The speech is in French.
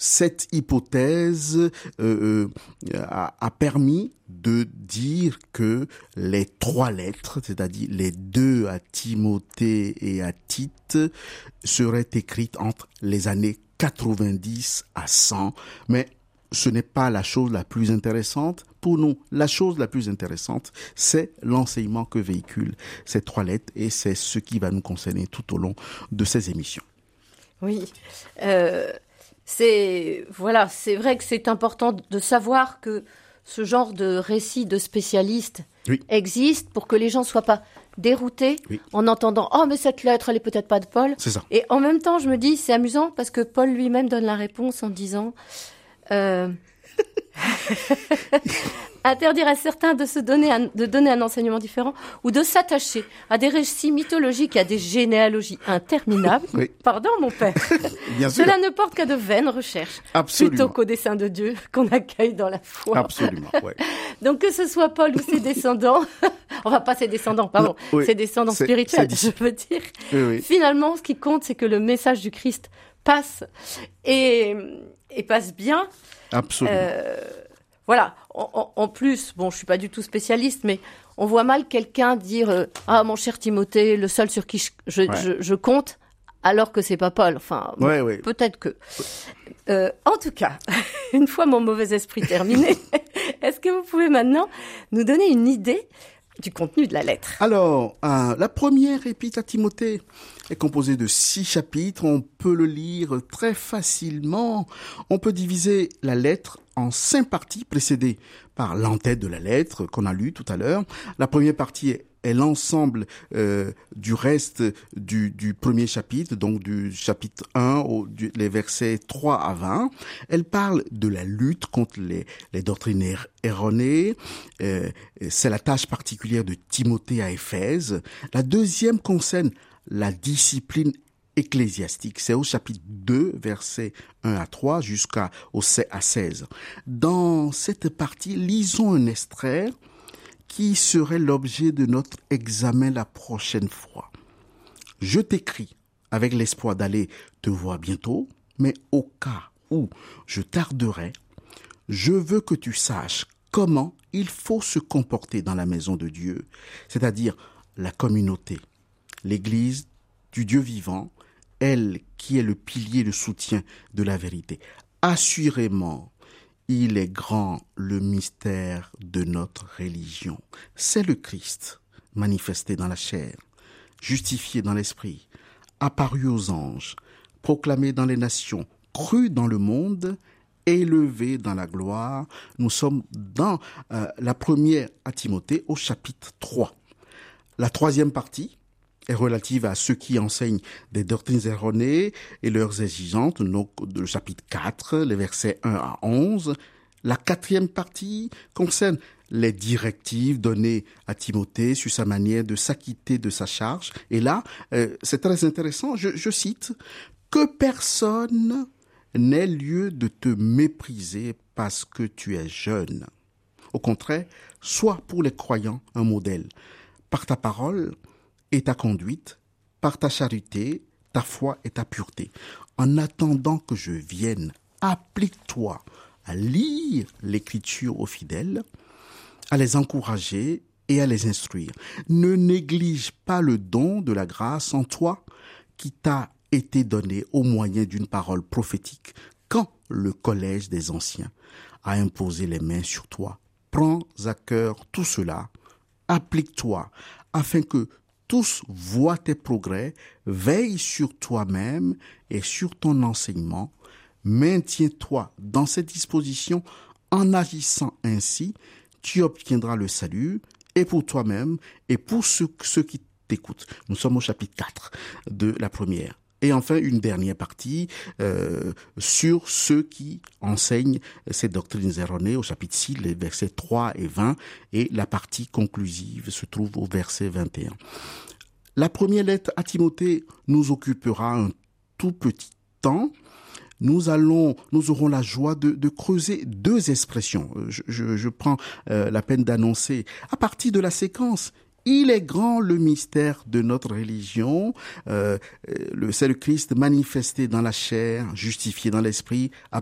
cette hypothèse a permis de dire que les trois lettres, c'est-à-dire les deux à Timothée et à Tite, seraient écrites entre les années 90 à 100, mais ce n'est pas la chose la plus intéressante. Pour nous, la chose la plus intéressante, c'est l'enseignement que véhiculent ces trois lettres et c'est ce qui va nous concerner tout au long de ces émissions. Oui, c'est vrai que c'est important de savoir que ce genre de récit de spécialistes existe pour que les gens ne soient pas déroutés en entendant « Oh, mais cette lettre, elle est peut-être pas de Paul ». C'est ça. Et en même temps, je me dis, c'est amusant parce que Paul lui-même donne la réponse en disant interdire à certains de donner un enseignement différent ou de s'attacher à des récits mythologiques et à des généalogies interminables. Pardon, mon père. Bien sûr. Cela ne porte qu'à de vaines recherches. Absolument. Plutôt qu'au dessein de Dieu qu'on accueille dans la foi. Absolument, ouais. Donc que ce soit Paul ou ses descendants, enfin pas ses descendants, pardon, ses descendants spirituels, je veux dire. Oui. Finalement, ce qui compte, c'est que le message du Christ passe et passe bien. Absolument. Voilà. En plus, bon, je suis pas du tout spécialiste, mais on voit mal quelqu'un dire ah mon cher Timothée, le seul sur qui je compte, alors que c'est pas Paul. Enfin, peut-être que. En tout cas, une fois mon mauvais esprit terminé, est-ce que vous pouvez maintenant nous donner une idée du contenu de la lettre? Alors, la première épître à Timothée est composée de 6 chapitres. On peut le lire très facilement. On peut diviser la lettre en 5 parties précédées par l'entête de la lettre qu'on a lue tout à l'heure. La première partie est l'ensemble du reste du premier chapitre, donc du chapitre 1, les versets 3 à 20. Elle parle de la lutte contre les doctrines erronées. C'est la tâche particulière de Timothée à Éphèse. La deuxième concerne la discipline ecclésiastique. C'est au chapitre 2, versets 1 à 3 jusqu'à 16. Dans cette partie, lisons un extrait qui serait l'objet de notre examen la prochaine fois. Je t'écris avec l'espoir d'aller te voir bientôt, mais au cas où je tarderai, je veux que tu saches comment il faut se comporter dans la maison de Dieu, c'est-à-dire la communauté, l'Église du Dieu vivant, elle qui est le pilier, le soutien de la vérité. Assurément, il est grand le mystère de notre religion. C'est le Christ, manifesté dans la chair, justifié dans l'esprit, apparu aux anges, proclamé dans les nations, cru dans le monde, élevé dans la gloire. Nous sommes dans la première à Timothée au chapitre 3. La troisième partie est relative à ceux qui enseignent des doctrines erronées et leurs exigences, donc le chapitre 4, les versets 1 à 11. La quatrième partie concerne les directives données à Timothée sur sa manière de s'acquitter de sa charge. Et là, c'est très intéressant, je cite, « Que personne n'ait lieu de te mépriser parce que tu es jeune. Au contraire, sois pour les croyants un modèle. Par ta parole et ta conduite, par ta charité, ta foi et ta pureté. En attendant que je vienne, applique-toi à lire l'Écriture aux fidèles, à les encourager et à les instruire. Ne néglige pas le don de la grâce en toi qui t'a été donné au moyen d'une parole prophétique quand le collège des anciens a imposé les mains sur toi. Prends à cœur tout cela, applique-toi afin que tous voient tes progrès, veille sur toi-même et sur ton enseignement, maintiens-toi dans cette disposition, en agissant ainsi, tu obtiendras le salut, et pour toi-même, et pour ceux qui t'écoutent. Nous sommes au chapitre 4 de la première. Et enfin, une dernière partie sur ceux qui enseignent ces doctrines erronées, au chapitre 6, les versets 3 et 20, et la partie conclusive se trouve au verset 21. La première lettre à Timothée nous occupera un tout petit temps. Nous aurons la joie de creuser 2 expressions. Je prends la peine d'annoncer à partir de la séquence. Il est grand le mystère de notre religion, c'est le Christ manifesté dans la chair, justifié dans l'esprit,